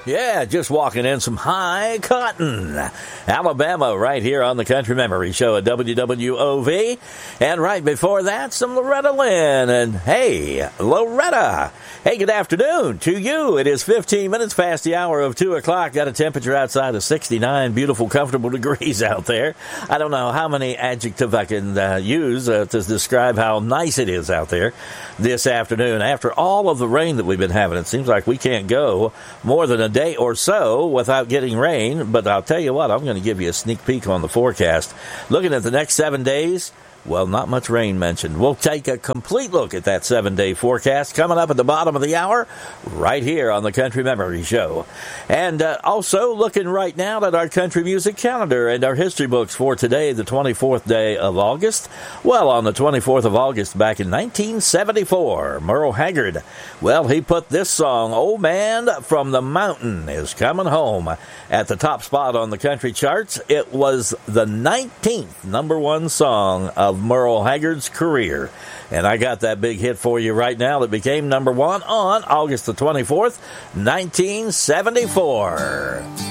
Yeah, just walking in some High Cotton, Alabama, right here on the Country Memory Show at WWOV. And right before that, some Loretta Lynn. And hey, Loretta, hey, good afternoon to you. It is 15 minutes past the hour of 2 o'clock. Got a temperature outside of 69, beautiful, comfortable degrees out there. I don't know how many adjectives I can use to describe how nice it is out there this afternoon. After all of the rain that we've been having, it seems like we can't go more than a day or so without getting rain, but I'll tell you what, I'm going to give you a sneak peek on the forecast. Looking at the next 7 days, well, not much rain mentioned. We'll take a complete look at that 7-day forecast coming up at the bottom of the hour right here on the Country Memory Show. And also looking right now at our country music calendar and our history books for today, the 24th day of August. Well, on the 24th of August back in 1974, Merle Haggard, well, he put this song, Old Man from the Mountain is Coming Home, at the top spot on the country charts. It was the 19th number one song of Merle Haggard's career. And I got that big hit for you right now that became number one on August the 24th, 1974.